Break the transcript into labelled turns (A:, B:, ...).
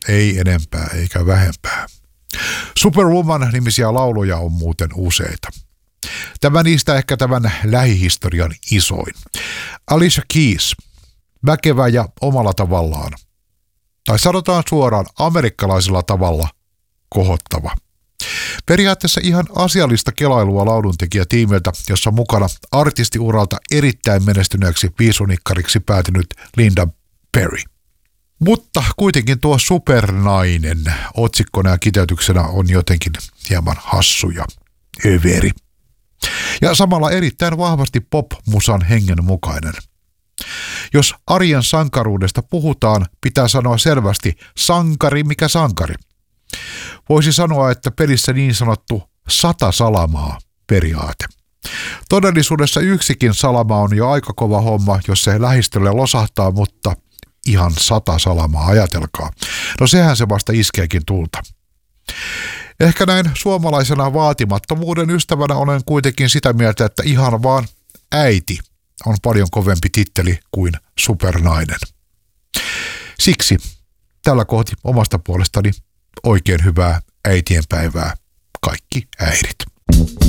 A: ei enempää eikä vähempää. Superwoman-nimisiä lauluja on muuten useita. Tämä niistä ehkä tämän lähihistorian isoin. Alicia Keys, väkevä ja omalla tavallaan. Tai sanotaan suoraan amerikkalaisella tavalla kohottava. Periaatteessa ihan asiallista kelailua lauluntekijätiimiltä, jossa on mukana artistiuralta erittäin menestyneeksi biisunikkariksi päätynyt Linda Perry. Mutta kuitenkin tuo supernainen otsikkona ja kiteytyksenä on jotenkin hieman hassu ja överi. Ja samalla erittäin vahvasti pop-musan hengen mukainen. Jos arjen sankaruudesta puhutaan, pitää sanoa selvästi sankari mikä sankari. Voisi sanoa, että pelissä niin sanottu 100 salamaa periaate. Todellisuudessa yksikin salama on jo aika kova homma, jos se lähistölle losahtaa, mutta ihan 100 salamaa, ajatelkaa. No sehän se vasta iskeekin tulta. Ehkä näin suomalaisena vaatimattomuuden ystävänä olen kuitenkin sitä mieltä, että ihan vaan äiti on paljon kovempi titteli kuin supernainen. Siksi tällä kohti omasta puolestani oikein hyvää äitienpäivää kaikki äidit.